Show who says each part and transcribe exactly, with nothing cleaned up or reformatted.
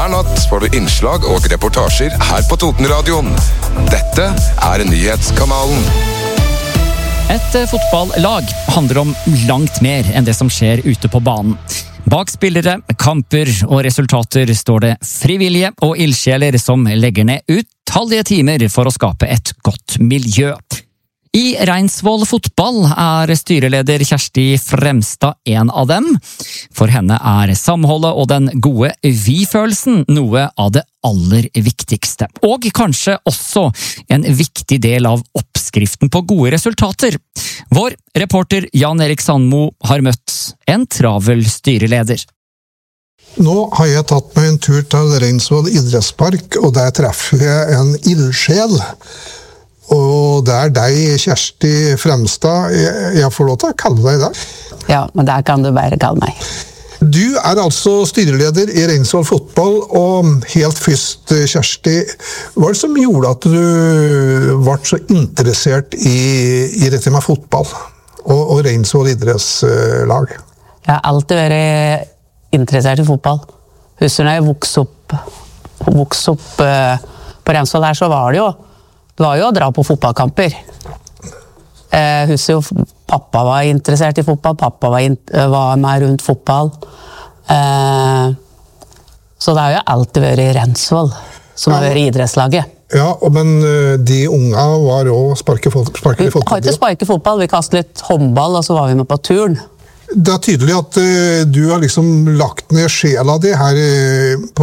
Speaker 1: Hver natt får du innslag og reportasjer her på Totenradioen. Dette er Nyhetskanalen.
Speaker 2: Et fotballag handler om langt mer enn det som skjer ute på banen. Bak spillere, kamper og resultater står det frivillige og ildsjeler som legger ned utallige timer for å skape et godt miljø. I Reinsvoll fotball er styreleder Kjersti Fremstad en av dem. For henne er samholdet og den gode vi-følelsen noe av det aller viktigste. Og kanskje også en viktig del av oppskriften på gode resultater. Vår reporter Jan Erik Sandmo har møtt en travel styreleder.
Speaker 3: Nå har jeg tatt meg en tur til Reinsvoll idrettspark, og der treffer jeg en ildsjel. Og det er deg, Kjersti Fremstad. Jeg, jeg får lov til å kalle deg det.
Speaker 4: Ja, men der kan du bare kalle meg.
Speaker 3: Du er altså styreleder i Reinsvoll fotball, og helt først, Kjersti, hva var det som gjorde at du ble så interessert i, i dette med fotball og, og Reinsvoll idrettslag?
Speaker 4: Jeg har alltid vært interessert i fotball. Husker når jeg vokste opp, vokste opp uh, på Reinsvoll her, så var det jo Det var jo å dra på fotballkamper. Jeg husker jo pappa var interessert i fotball, pappa var, in- var med rundt fotball. Eh, så det har jo alltid vært i Reinsvoll som har vært i idrettslaget.
Speaker 3: Ja, men de unga var også sparket fotball.
Speaker 4: Vi har ikke sparket fotball, vi kastet litt håndball, og så var vi med på turn.
Speaker 3: Det er tydelig at du har liksom lagt ned sjela di her på